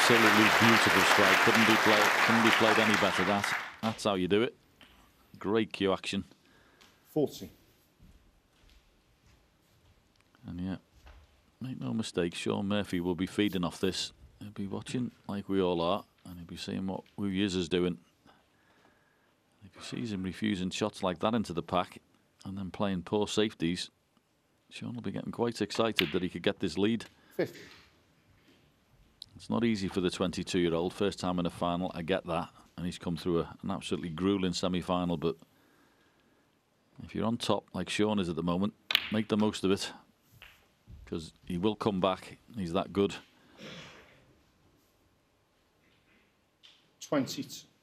Absolutely beautiful strike. Couldn't be played any better. That's how you do it. Great cue action. 40. And yeah, make no mistake, Shaun Murphy will be feeding off this. He'll be watching like we all are, and he'll be seeing what Wu Yiz is doing. If he sees him refusing shots like that into the pack and then playing poor safeties, Shaun will be getting quite excited that he could get this lead. 50. It's not easy for the 22-year-old. First time in a final, I get that. And he's come through an absolutely grueling semi-final. But if you're on top like Shaun is at the moment, make the most of it. Because he will come back. He's that good. 22.